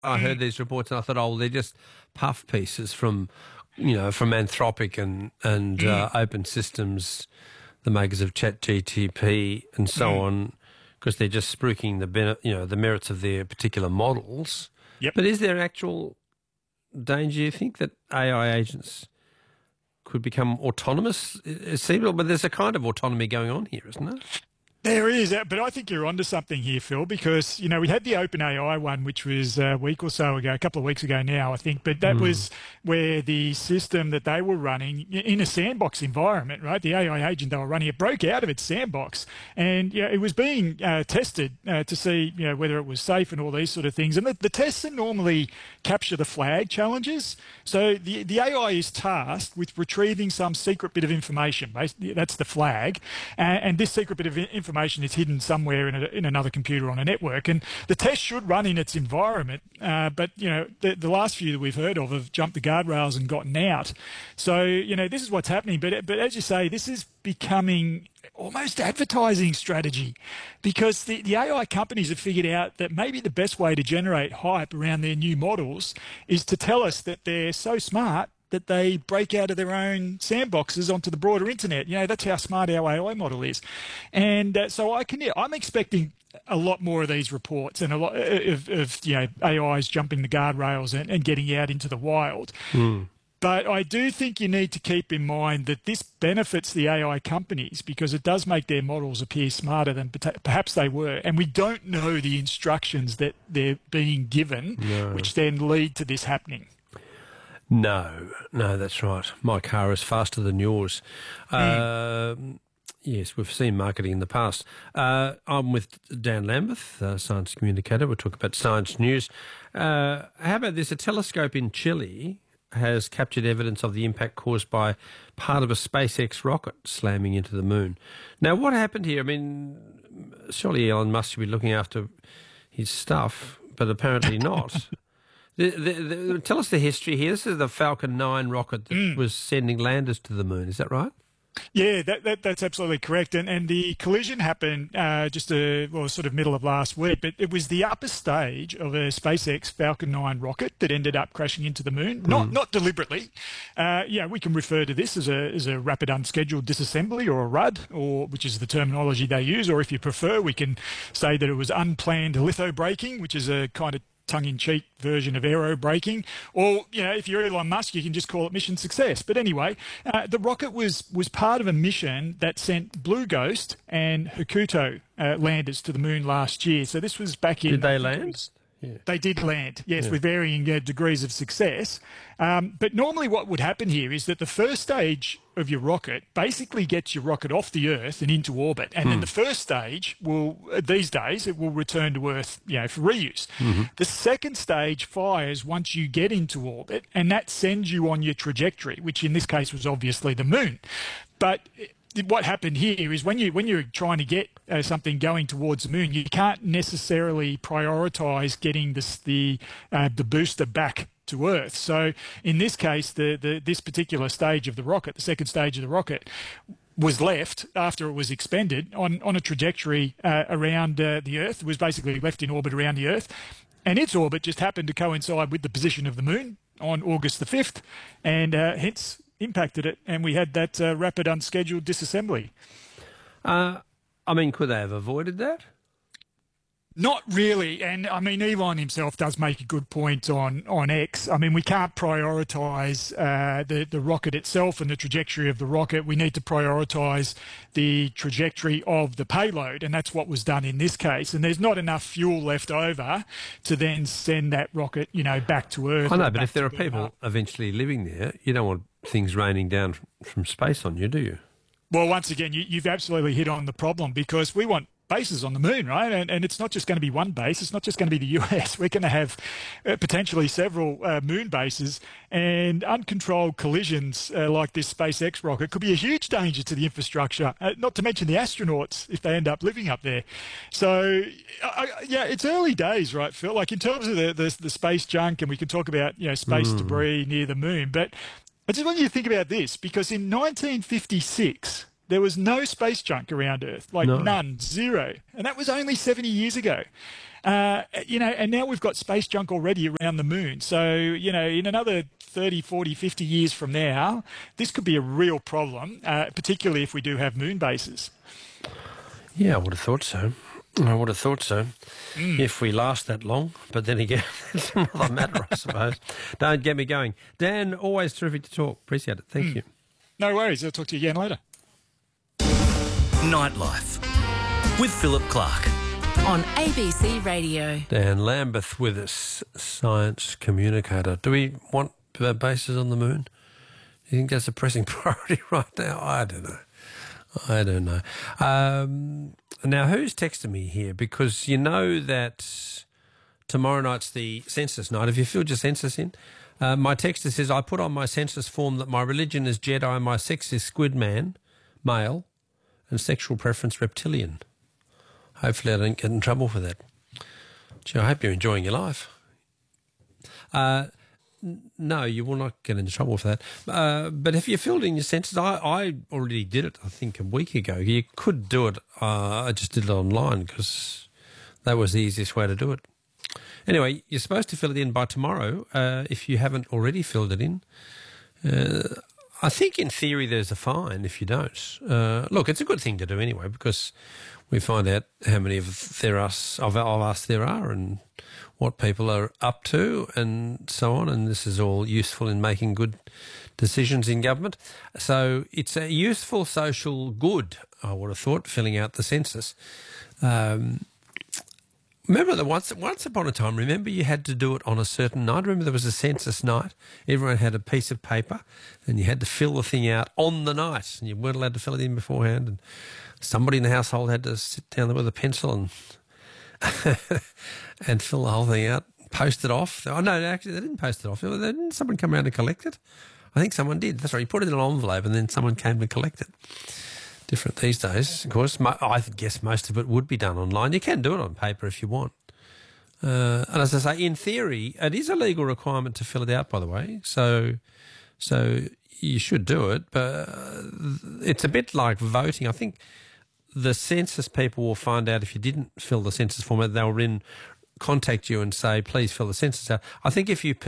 I heard these reports and I thought, oh, well, they're just puff pieces from, from Anthropic and Open Systems, the makers of ChatGTP and so on, because they're just spruiking the merits of their particular models. Yep. But is there actual danger, you think, that AI agents could become autonomous? But there's a kind of autonomy going on here, isn't there? There is, but I think you're onto something here, Phil, because, we had the OpenAI one, which was a week or so ago, a couple of weeks ago now, I think, but that was where the system that they were running in a sandbox environment, right? The AI agent they were running, it broke out of its sandbox, and it was being tested to see, whether it was safe and all these sort of things. And the tests are normally capture the flag challenges. So the AI is tasked with retrieving some secret bit of information. Basically, that's the flag, and this secret bit of information is hidden somewhere in another computer on a network, and the test should run in its environment. But the last few that we've heard of have jumped the guardrails and gotten out. So this is what's happening. But as you say, this is becoming almost advertising strategy, because the AI companies have figured out that maybe the best way to generate hype around their new models is to tell us that they're so smart that they break out of their own sandboxes onto the broader internet. That's how smart our AI model is. And so I'm expecting a lot more of these reports and a lot of AIs jumping the guardrails and getting out into the wild. But I do think you need to keep in mind that this benefits the AI companies because it does make their models appear smarter than perhaps they were. And we don't know the instructions that they're being given, which then lead to this happening. No, that's right. My car is faster than yours. Yes, we've seen marketing in the past. I'm with Dan Lambeth, science communicator. We'll talk about science news. How about this? A telescope in Chile has captured evidence of the impact caused by part of a SpaceX rocket slamming into the moon. Now, what happened here? I mean, surely Elon Musk should be looking after his stuff, but apparently not. Tell us the history here. This is the Falcon 9 rocket that was sending landers to the moon. Is that right? Yeah, that's absolutely correct. And the collision happened sort of middle of last week, but it was the upper stage of a SpaceX Falcon 9 rocket that ended up crashing into the moon. Not deliberately. We can refer to this as a rapid unscheduled disassembly, or a RUD, which is the terminology they use. Or if you prefer, we can say that it was unplanned litho braking, which is a kind of tongue-in-cheek version of aero braking, or if you're Elon Musk, you can just call it mission success. But anyway, the rocket was part of a mission that sent Blue Ghost and Hakuto landers to the moon last year. So this was back in. Did they land? Yeah. They did land, yes, with varying degrees of success. But normally what would happen here is that the first stage of your rocket basically gets your rocket off the Earth and into orbit. And then the first stage these days, it will return to Earth, for reuse. The second stage fires once you get into orbit, and that sends you on your trajectory, which in this case was obviously the moon. But what happened here is when you're trying to get something going towards the moon, you can't necessarily prioritise getting the booster back to Earth. So in this case, this particular stage of the rocket, the second stage of the rocket, was left after it was expended on a trajectory around the Earth. It was basically left in orbit around the Earth, and its orbit just happened to coincide with the position of the moon on August the 5th, and hence impacted it, and we had that rapid unscheduled disassembly. Could they have avoided that? Not really, and I mean Elon himself does make a good point on X. I mean, we can't prioritise the rocket itself and the trajectory of the rocket. We need to prioritise the trajectory of the payload, and that's what was done in this case. And there's not enough fuel left over to then send that rocket, back to Earth. I know, but if there are people eventually living there, you don't want things raining down from space on you, do you? Well, once again, you've absolutely hit on the problem, because we want bases on the moon, right? And it's not just going to be one base. It's not just going to be the US. We're going to have potentially several moon bases, and uncontrolled collisions like this SpaceX rocket could be a huge danger to the infrastructure, not to mention the astronauts if they end up living up there. So, it's early days, right, Phil? Like in terms of the space junk, and we can talk about, space debris near the moon, but I just want you to think about this, because in 1956, there was no space junk around Earth, none, zero. And that was only 70 years ago. And now we've got space junk already around the moon. So, in another 30, 40, 50 years from now, this could be a real problem, particularly if we do have moon bases. Yeah, I would have thought so. If we last that long. But then again, it's another matter, I suppose. Don't get me going. Dan, always terrific to talk. Appreciate it. Thank you. No worries. I'll talk to you again later. Nightlife with Philip Clark on ABC Radio. Dan Lambeth with us, science communicator. Do we want bases on the moon? Do you think that's a pressing priority right now? I don't know. Now, who's texting me here? Because you know that tomorrow night's the census night. Have you filled your census in? My texter says, I put on my census form that my religion is Jedi, my sex is squid man, male, and sexual preference reptilian. Hopefully I don't get in trouble for that. Gee, I hope you're enjoying your life. No, you will not get into trouble for that. But if you filled in your census, I already did it, I think, a week ago. You could do it. I just did it online because that was the easiest way to do it. Anyway, you're supposed to fill it in by tomorrow if you haven't already filled it in. I think in theory there's a fine if you don't. Look, it's a good thing to do anyway because we find out how many of us there are and what people are up to and so on, and this is all useful in making good decisions in government. So it's a useful social good, I would have thought, filling out the census. Remember that once upon a time, you had to do it on a certain night. Remember there was a census night. Everyone had a piece of paper and you had to fill the thing out on the night and you weren't allowed to fill it in beforehand, and somebody in the household had to sit down there with a pencil and and fill the whole thing out, post it off. Oh, no, actually, they didn't post it off. Didn't someone come around and collect it? I think someone did. That's right. You put it in an envelope and then someone came to collect it. Different these days, of course. I guess most of it would be done online. You can do it on paper if you want. And as I say, in theory, it is a legal requirement to fill it out, by the way. So you should do it. But it's a bit like voting. I think the census people will find out if you didn't fill the census form, they'll then contact you and say, please fill the census out. I think if you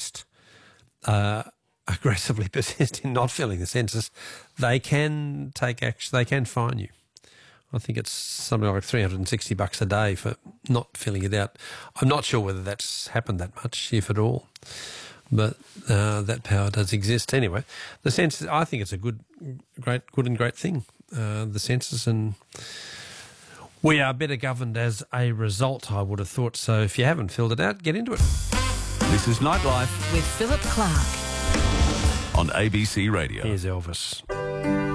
aggressively persist in not filling the census, they can take action, they can fine you. I think it's something like $360 a day for not filling it out. I'm not sure whether that's happened that much, if at all, but that power does exist. Anyway, the census, I think it's a good and great thing. The census, and we are better governed as a result, I would have thought. So if you haven't filled it out, get into it. This is Nightlife with Philip Clark on ABC Radio. Here's Elvis.